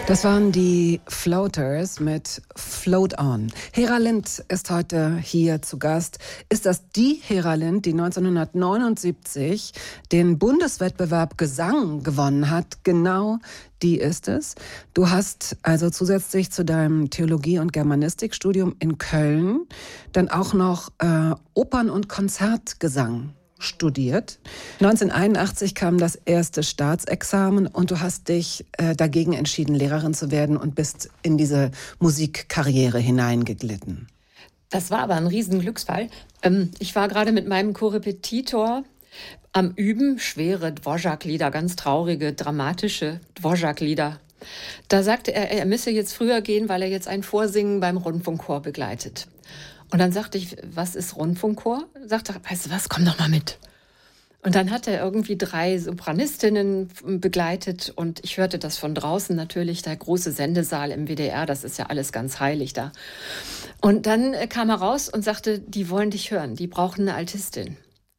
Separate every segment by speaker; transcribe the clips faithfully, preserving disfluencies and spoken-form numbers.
Speaker 1: Das waren die Floaters mit Float On. Hera Lind ist heute hier zu Gast. Ist das die Hera Lind, die neunzehnhundertneunundsiebzig den Bundeswettbewerb Gesang gewonnen hat? Genau die ist es. Du hast also zusätzlich zu deinem Theologie- und Germanistikstudium in Köln dann auch noch äh, Opern- und Konzertgesang studiert. neunzehnhunderteinundachtzig kam das erste Staatsexamen und du hast dich äh, dagegen entschieden, Lehrerin zu werden und bist in diese Musikkarriere hineingeglitten.
Speaker 2: Das war aber ein Riesenglücksfall. Ähm, ich war gerade mit meinem Korrepetitor am Üben, schwere Dvořák-Lieder, ganz traurige, dramatische Dvořák-Lieder. Da sagte er, er müsse jetzt früher gehen, weil er jetzt ein Vorsingen beim Rundfunkchor begleitet. Und dann sagte ich, was ist Rundfunkchor? Sagte er, weißt du was, komm doch mal mit. Und dann hat er irgendwie drei Sopranistinnen begleitet und ich hörte das von draußen natürlich, der große Sendesaal im W D R, das ist ja alles ganz heilig da. Und dann kam er raus und sagte, die wollen dich hören, die brauchen eine Altistin.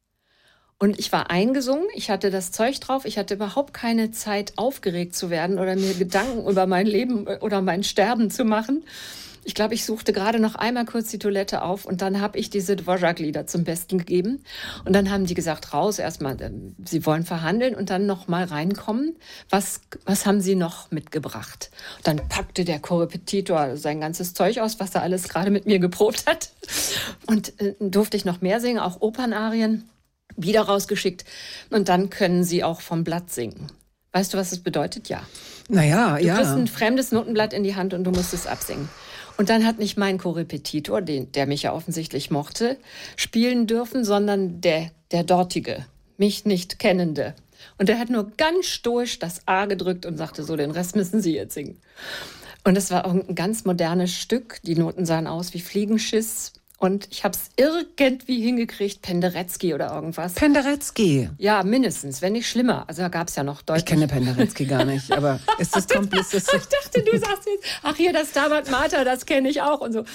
Speaker 2: Und ich war eingesungen, ich hatte das Zeug drauf, ich hatte überhaupt keine Zeit, aufgeregt zu werden oder mir Gedanken über mein Leben oder mein Sterben zu machen. Ich glaube, ich suchte gerade noch einmal kurz die Toilette auf und dann habe ich diese Dvořák-Lieder zum Besten gegeben. Und dann haben die gesagt, raus, erstmal, sie wollen verhandeln und dann noch mal reinkommen. Was, was haben sie noch mitgebracht? Und dann packte der Korrepetitor sein ganzes Zeug aus, was er alles gerade mit mir geprobt hat. Und äh, durfte ich noch mehr singen, auch Opernarien, wieder rausgeschickt. Und dann können sie auch vom Blatt singen. Weißt du, was das bedeutet? Ja.
Speaker 1: Naja, ja.
Speaker 2: Du kriegst ein fremdes Notenblatt in die Hand und du musst es absingen. Und dann hat nicht mein Korrepetitor, den, der mich ja offensichtlich mochte, spielen dürfen, sondern der, der dortige, mich nicht kennende. Und der hat nur ganz stoisch das A gedrückt und sagte, so, den Rest müssen Sie jetzt singen. Und es war ein ganz modernes Stück. Die Noten sahen aus wie Fliegenschiss. Und ich habe es irgendwie hingekriegt, Penderecki oder irgendwas.
Speaker 1: Penderecki?
Speaker 2: Ja, mindestens, wenn nicht schlimmer. Also da gab es ja noch deutlich...
Speaker 1: Ich kenne Penderecki gar nicht, aber ist das kompliziert?
Speaker 2: Ich dachte, du sagst jetzt, ach hier, das Stabat Mater, das kenne ich auch und so.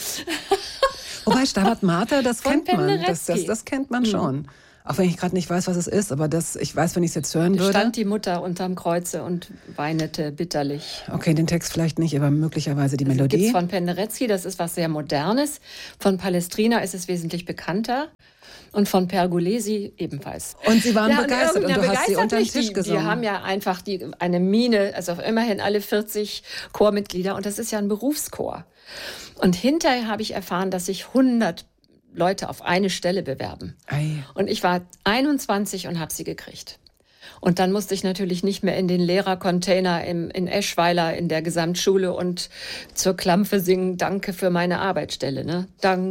Speaker 1: Wobei Stabat Mater, das
Speaker 2: Von
Speaker 1: kennt man, das, das, das kennt man schon. Mhm. Auch wenn ich gerade nicht weiß, was es ist, aber das, ich weiß, wenn ich es jetzt hören würde.
Speaker 2: Stand die Mutter unterm Kreuze und weinete bitterlich.
Speaker 1: Okay, den Text vielleicht nicht, aber möglicherweise die
Speaker 2: das
Speaker 1: Melodie.
Speaker 2: Gibt's von Penderecki, das ist was sehr Modernes. Von Palestrina ist es wesentlich bekannter. Und von Pergolesi ebenfalls.
Speaker 1: Und sie waren
Speaker 2: ja,
Speaker 1: begeistert und, und du hast sie unter den Tisch
Speaker 2: die,
Speaker 1: gesungen.
Speaker 2: Die haben ja einfach die, eine Mine, also immerhin alle vierzig Chormitglieder und das ist ja ein Berufschor. Und hinterher habe ich erfahren, dass sich hundert Leute auf eine Stelle bewerben.
Speaker 1: Ei.
Speaker 2: Und ich war einundzwanzig und habe sie gekriegt. Und dann musste ich natürlich nicht mehr in den Lehrercontainer im, in Eschweiler in der Gesamtschule und zur Klampfe singen, danke für meine Arbeitsstelle. Ne?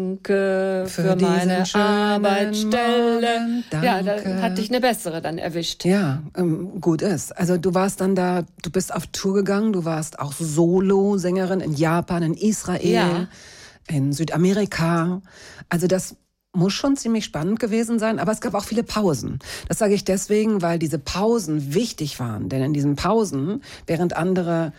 Speaker 2: Danke für, für meine Arbeitsstelle.
Speaker 1: Morgen,
Speaker 2: ja, da hatte ich eine bessere dann erwischt.
Speaker 1: Ja, ähm, gut ist. Also du warst dann da, du bist auf Tour gegangen, du warst auch Solo-Sängerin in Japan, in Israel.
Speaker 2: Ja.
Speaker 1: In Südamerika. Also das muss schon ziemlich spannend gewesen sein, aber es gab auch viele Pausen. Das sage ich deswegen, weil diese Pausen wichtig waren. Denn in diesen Pausen, während andere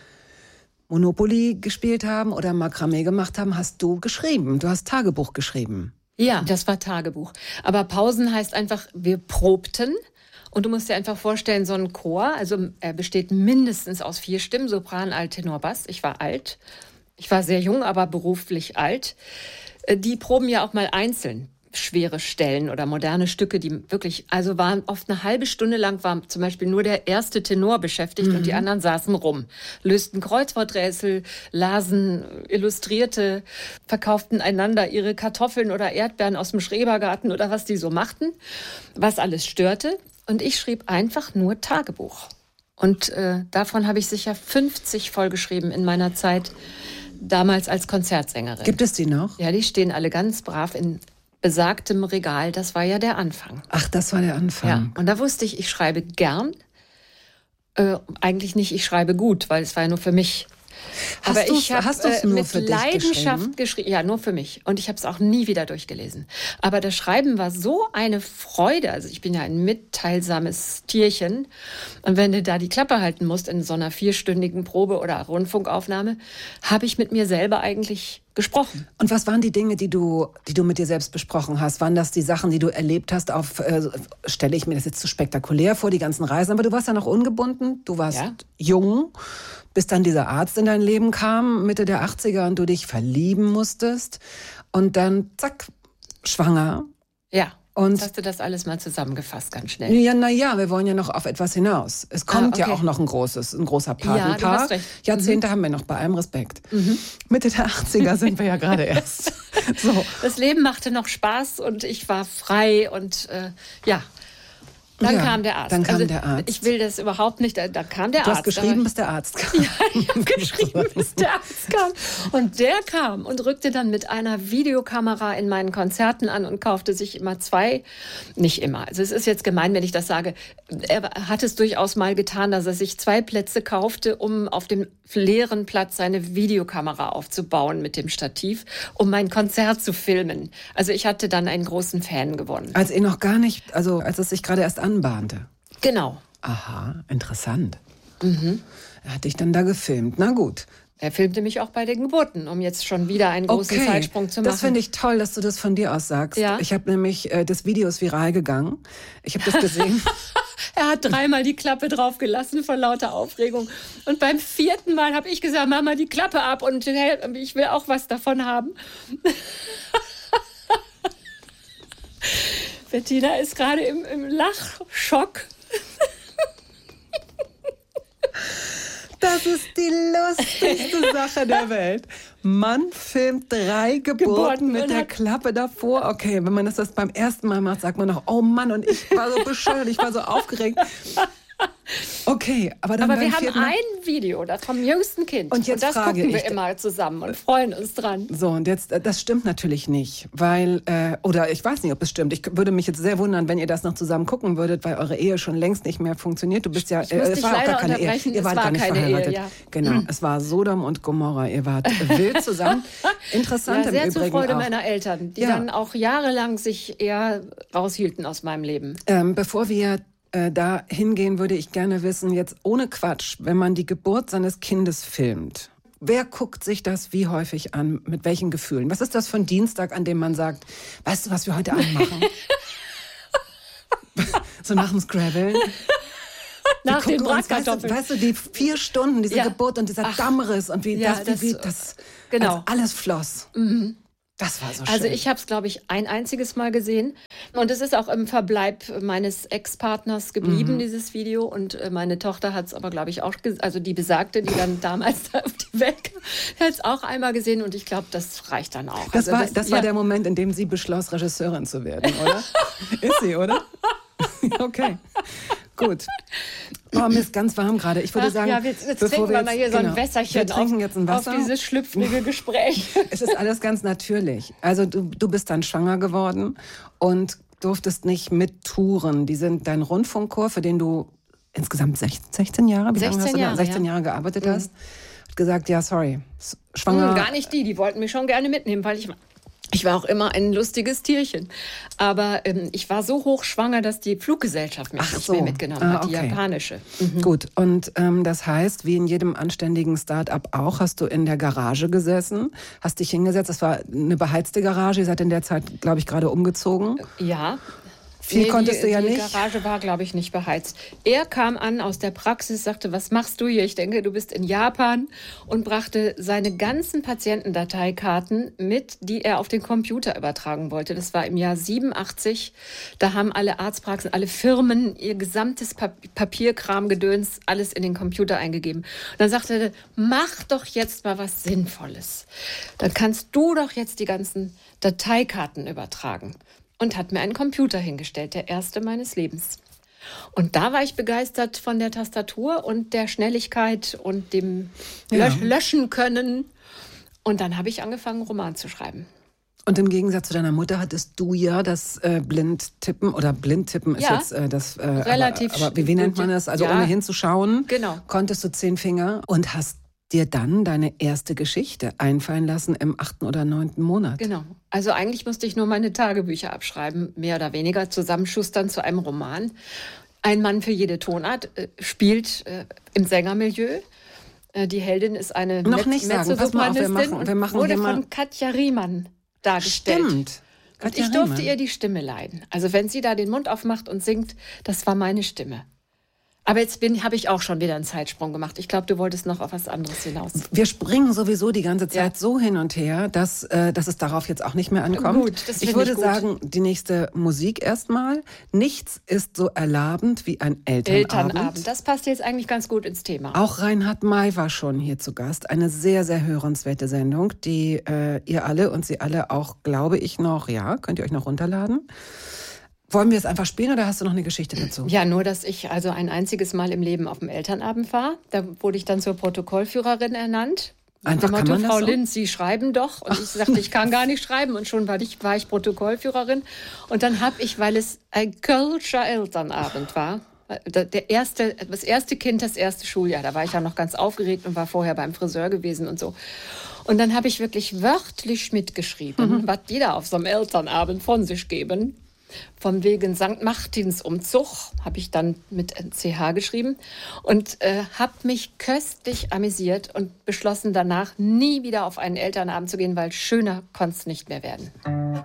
Speaker 1: Monopoly gespielt haben oder Makramee gemacht haben, hast du geschrieben. Du hast Tagebuch geschrieben.
Speaker 2: Ja, das war Tagebuch. Aber Pausen heißt einfach, wir probten. Und du musst dir einfach vorstellen, so ein Chor, also er besteht mindestens aus vier Stimmen, Sopran, Alt, Tenor, Bass. Ich war alt. Ich war sehr jung, aber beruflich alt. Die proben ja auch mal einzeln schwere Stellen oder moderne Stücke, die wirklich, also waren oft eine halbe Stunde lang, war zum Beispiel nur der erste Tenor beschäftigt mhm. und die anderen saßen rum, lösten Kreuzworträtsel, lasen Illustrierte, verkauften einander ihre Kartoffeln oder Erdbeeren aus dem Schrebergarten oder was die so machten, was alles störte. Und ich schrieb einfach nur Tagebuch. Und äh, davon habe ich sicher fünfzig vollgeschrieben in meiner Zeit, damals als Konzertsängerin.
Speaker 1: Gibt es die noch?
Speaker 2: Ja, die stehen alle ganz brav in besagtem Regal. Das war ja der Anfang.
Speaker 1: Ach, das war der Anfang.
Speaker 2: Ja, und da wusste ich, ich schreibe gern. Äh, eigentlich nicht, ich schreibe gut, weil es war ja nur für mich.
Speaker 1: Hast
Speaker 2: Aber ich habe äh,
Speaker 1: nur
Speaker 2: mit
Speaker 1: für dich
Speaker 2: Leidenschaft geschrieben. Ja, nur für mich. Und ich habe es auch nie wieder durchgelesen. Aber das Schreiben war so eine Freude. Also ich bin ja ein mitteilsames Tierchen. Und wenn du da die Klappe halten musst in so einer vierstündigen Probe oder Rundfunkaufnahme, habe ich mit mir selber eigentlich gesprochen.
Speaker 1: Und was waren die Dinge, die du, die du mit dir selbst besprochen hast? Waren das die Sachen, die du erlebt hast? Auf äh, stelle ich mir das jetzt zu spektakulär vor, die ganzen Reisen? Aber du warst ja noch ungebunden, du warst
Speaker 2: Ja.
Speaker 1: jung, bis dann dieser Arzt in dein Leben kam, Mitte der achtziger, und du dich verlieben musstest. Und dann, zack, schwanger.
Speaker 2: Ja.
Speaker 1: Und
Speaker 2: Jetzt hast du das alles mal zusammengefasst, ganz schnell.
Speaker 1: ja, na ja, wir wollen ja noch auf etwas hinaus. Es kommt
Speaker 2: Ah,
Speaker 1: ja
Speaker 2: okay.
Speaker 1: auch noch ein großes, ein großer
Speaker 2: Ja, du
Speaker 1: Patenpaar.
Speaker 2: hast recht.
Speaker 1: Jahrzehnte haben wir noch, bei allem Respekt. Mitte der achtziger sind wir ja gerade erst. So.
Speaker 2: Das Leben machte noch Spaß und ich war frei und äh, ja. Dann
Speaker 1: Ja,
Speaker 2: kam der Arzt.
Speaker 1: dann kam
Speaker 2: also,
Speaker 1: der Arzt.
Speaker 2: Ich will das überhaupt nicht. Da, da kam der
Speaker 1: Du
Speaker 2: Arzt.
Speaker 1: hast geschrieben,
Speaker 2: aber-
Speaker 1: bis der Arzt kam.
Speaker 2: Ja, ich habe geschrieben, bis der Arzt kam. Und der kam und rückte dann mit einer Videokamera in meinen Konzerten an und kaufte sich immer zwei, nicht immer. Also es ist jetzt gemein, wenn ich das sage. Er hat es durchaus mal getan, dass er sich zwei Plätze kaufte, um auf dem leeren Platz seine Videokamera aufzubauen mit dem Stativ, um mein Konzert zu filmen. Also ich hatte dann einen großen Fan gewonnen.
Speaker 1: Als ihr noch gar nicht, also als es sich gerade erst anbahnte.
Speaker 2: Genau.
Speaker 1: Aha, interessant. Er hat dich dann da gefilmt. Na gut.
Speaker 2: Er filmte mich auch bei den Geburten, um jetzt schon wieder einen großen
Speaker 1: Okay,
Speaker 2: Zeitsprung zu machen.
Speaker 1: das finde ich toll, dass du das von dir aus sagst.
Speaker 2: Ja.
Speaker 1: Ich habe nämlich, äh, das Video ist viral gegangen. Ich habe das gesehen.
Speaker 2: Er hat dreimal die Klappe draufgelassen vor lauter Aufregung. Und beim vierten Mal habe ich gesagt, Mama, die Klappe ab und hey, ich will auch was davon haben. Bettina ist gerade im, im Lachschock.
Speaker 1: Das ist die lustigste Sache der Welt. Mann filmt drei Geburten,
Speaker 2: Geburten
Speaker 1: mit
Speaker 2: und
Speaker 1: der
Speaker 2: hat-
Speaker 1: Klappe davor. Okay, wenn man das, das beim ersten Mal macht, sagt man noch, oh Mann, und ich war so bescheuert, ich war so aufgeregt. Okay, aber dann
Speaker 2: Aber
Speaker 1: beim
Speaker 2: wir haben
Speaker 1: vierten Mal-
Speaker 2: ein Video, das vom jüngsten Kind.
Speaker 1: Und jetzt
Speaker 2: das
Speaker 1: frage
Speaker 2: gucken
Speaker 1: ich-
Speaker 2: wir immer zusammen und freuen uns dran.
Speaker 1: So, und jetzt, äh, das stimmt natürlich nicht, weil, äh, oder ich weiß nicht, ob es stimmt. Ich würde mich jetzt sehr wundern, wenn ihr das noch zusammen gucken würdet, weil eure Ehe schon längst nicht mehr funktioniert. Du bist ja,
Speaker 2: Ich muss
Speaker 1: es
Speaker 2: dich
Speaker 1: war auch
Speaker 2: leider
Speaker 1: gar keine Ehe.
Speaker 2: unterbrechen,
Speaker 1: Ihr
Speaker 2: es
Speaker 1: wart
Speaker 2: war
Speaker 1: gar nicht
Speaker 2: keine Ehe,
Speaker 1: verheiratet.
Speaker 2: ja.
Speaker 1: Genau, es war Sodom und Gomorra. Ihr wart wild zusammen. Interessant
Speaker 2: Ja,
Speaker 1: im
Speaker 2: sehr zur
Speaker 1: Übrigen
Speaker 2: Freude
Speaker 1: auch.
Speaker 2: meiner Eltern, die
Speaker 1: Ja.
Speaker 2: dann auch jahrelang sich eher raushielten aus meinem Leben.
Speaker 1: Ähm, bevor wir äh, da hingehen, würde ich gerne wissen, jetzt ohne Quatsch, wenn man die Geburt seines Kindes filmt, wer guckt sich das wie häufig an, mit welchen Gefühlen? Was ist das für ein Dienstag, an dem man sagt, weißt du, was wir heute Abend machen? So nach dem Scrabble.
Speaker 2: Nach den
Speaker 1: Gucken uns, weißt, du,
Speaker 2: Bratkartoffeln.
Speaker 1: weißt du, die vier Stunden, diese
Speaker 2: Ja.
Speaker 1: Geburt und dieser
Speaker 2: Ach.
Speaker 1: Dammriss und wie
Speaker 2: Ja,
Speaker 1: das, wie,
Speaker 2: das-
Speaker 1: wie das
Speaker 2: genau.
Speaker 1: als alles floss. Das war so schön.
Speaker 2: Also ich habe es, glaube ich, ein einziges Mal gesehen. Und es ist auch im Verbleib meines Ex-Partners geblieben, dieses Video. Und äh, meine Tochter hat es aber, glaube ich, auch, ges- also die Besagte, die dann damals da auf die Welt kam, hat es auch einmal gesehen. Und ich glaube, das reicht dann auch.
Speaker 1: Das,
Speaker 2: also
Speaker 1: war, das war
Speaker 2: ja.
Speaker 1: der Moment, in dem sie beschloss, Regisseurin zu werden, oder? Ist sie, oder? Okay, gut. Oh, mir ist ganz warm gerade. Ich würde
Speaker 2: Ach,
Speaker 1: sagen,
Speaker 2: ja, jetzt, jetzt
Speaker 1: bevor
Speaker 2: trinken wir mal hier so ein
Speaker 1: genau,
Speaker 2: Wässerchen
Speaker 1: wir trinken
Speaker 2: auf,
Speaker 1: jetzt ein Wasser.
Speaker 2: auf dieses schlüpfrige Gespräch.
Speaker 1: Es ist alles ganz natürlich. Also du, du bist dann schwanger geworden und durftest nicht mittouren. Die sind dein Rundfunkchor, für den du insgesamt sechzehn Jahre, wie lange hast
Speaker 2: sechzehn
Speaker 1: du da?
Speaker 2: Jahre,
Speaker 1: sechzehn
Speaker 2: ja.
Speaker 1: Jahre gearbeitet hast, hat gesagt, ja, sorry, s- schwanger.
Speaker 2: Hm, gar nicht die, die wollten mich schon gerne mitnehmen, weil ich, ich war auch immer ein lustiges Tierchen. Aber ähm, ich war so hochschwanger, dass die Fluggesellschaft mich
Speaker 1: Ach
Speaker 2: nicht
Speaker 1: so.
Speaker 2: mehr mitgenommen
Speaker 1: Ah,
Speaker 2: hat, die
Speaker 1: okay.
Speaker 2: japanische.
Speaker 1: Gut, und ähm, das heißt, wie in jedem anständigen Start-up auch, hast du in der Garage gesessen, hast dich hingesetzt, das war eine beheizte Garage, ihr seid in der Zeit, glaube ich, gerade umgezogen.
Speaker 2: Ja.
Speaker 1: Viel konntest
Speaker 2: die,
Speaker 1: du ja
Speaker 2: die
Speaker 1: nicht.
Speaker 2: Die Garage war, glaube ich, nicht beheizt. Er kam an aus der Praxis, sagte, was machst du hier? Ich denke, du bist in Japan, und brachte seine ganzen Patientendateikarten mit, die er auf den Computer übertragen wollte. Das war im Jahr siebenundachtzig. Da haben alle Arztpraxen, alle Firmen ihr gesamtes Pap Papierkramgedöns alles in den Computer eingegeben. Und dann sagte er, mach doch jetzt mal was Sinnvolles. Dann kannst du doch jetzt die ganzen Dateikarten übertragen. Und hat mir einen Computer hingestellt, der erste meines Lebens. Und da war ich begeistert von der Tastatur und der Schnelligkeit und dem
Speaker 1: Ja.
Speaker 2: Lösch Löschen können. Und dann habe ich angefangen, einen Roman zu schreiben.
Speaker 1: Und im Gegensatz zu deiner Mutter hattest du ja das äh, Blindtippen, oder Blindtippen ist
Speaker 2: Ja.
Speaker 1: jetzt äh, das, äh,
Speaker 2: Relativ
Speaker 1: aber, aber wie, wie nennt man das? Also
Speaker 2: ja.
Speaker 1: ohne hinzuschauen,
Speaker 2: Genau.
Speaker 1: konntest du zehn Finger und hast dir dann deine erste Geschichte einfallen lassen im achten oder neunten Monat.
Speaker 2: Genau. Also eigentlich musste ich nur meine Tagebücher abschreiben, mehr oder weniger zusammenschustern zu einem Roman. Ein Mann für jede Tonart äh, spielt äh, im Sängermilieu. Äh, die Heldin ist eine
Speaker 1: Noch nicht sagen, pass mal auf, wir machen, wir machen
Speaker 2: wurde
Speaker 1: hier mal
Speaker 2: von Katja Riemann dargestellt.
Speaker 1: Stimmt.
Speaker 2: Und ich durfte ihr die Stimme leihen. Also wenn sie da den Mund aufmacht und singt, das war meine Stimme. Aber jetzt bin, habe ich auch schon wieder einen Zeitsprung gemacht. Ich glaube, du wolltest noch auf was anderes hinaus.
Speaker 1: Wir springen sowieso die ganze Zeit
Speaker 2: Ja.
Speaker 1: so hin und her, dass, äh, dass es darauf jetzt auch nicht mehr ankommt.
Speaker 2: Gut, das finde
Speaker 1: ich würde
Speaker 2: ich gut.
Speaker 1: sagen, die nächste Musik erstmal. Nichts ist so erlabend wie ein Elternabend.
Speaker 2: Elternabend, das passt jetzt eigentlich ganz gut ins Thema.
Speaker 1: Auch Reinhard May war schon hier zu Gast. Eine sehr, sehr hörenswerte Sendung, die äh, ihr alle und sie alle auch, glaube ich, noch, ja, könnt ihr euch noch runterladen. Wollen wir es einfach spielen oder hast du noch eine Geschichte dazu?
Speaker 2: Ja, nur, dass ich also ein einziges Mal im Leben auf dem Elternabend war. Da wurde ich dann zur Protokollführerin ernannt.
Speaker 1: Einfach
Speaker 2: Mit
Speaker 1: kann
Speaker 2: dem Motto,
Speaker 1: man das
Speaker 2: Frau
Speaker 1: so?
Speaker 2: Linz, Sie schreiben doch. Und ich sagte, ich kann gar nicht schreiben. Und schon war ich, war ich Protokollführerin. Und dann habe ich, weil es ein Kölscher Elternabend war, der erste, das erste Kind, das erste Schuljahr, da war ich ja noch ganz aufgeregt und war vorher beim Friseur gewesen und so. Und dann habe ich wirklich wörtlich mitgeschrieben, mhm. was die da auf so einem Elternabend von sich geben. Vom wegen Sankt Martins Umzug habe ich dann mit C H geschrieben und äh, habe mich köstlich amüsiert und beschlossen, danach nie wieder auf einen Elternabend zu gehen, weil schöner konnte es nicht mehr werden.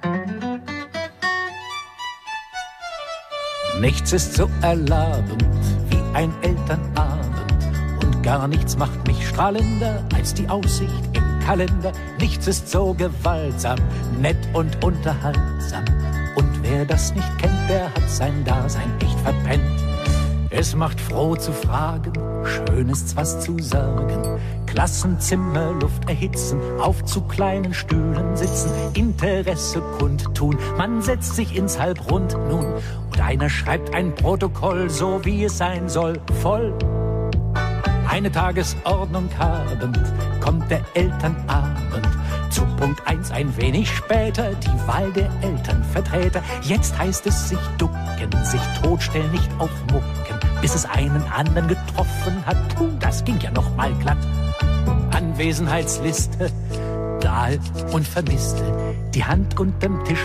Speaker 3: Nichts ist so erlabend wie ein Elternabend und gar nichts macht mich strahlender als die Aussicht im Kalender. Nichts ist so gewaltsam, nett und unterhaltsam. Und wer das nicht kennt, der hat sein Dasein echt verpennt. Es macht froh zu fragen, schön ist's was zu sagen. Klassenzimmer, Luft erhitzen, auf zu kleinen Stühlen sitzen, Interesse kundtun, man setzt sich ins Halbrund nun. Und einer schreibt ein Protokoll, so wie es sein soll, voll. Eine Tagesordnung habend, kommt der Elternabend. Zu Punkt eins ein wenig später, die Wahl der Elternvertreter. Jetzt heißt es sich ducken, sich totstellen, nicht aufmucken, bis es einen anderen getroffen hat. Puh, das ging ja noch mal glatt. Anwesenheitsliste, Dahl und Vermisste, die Hand unterm Tisch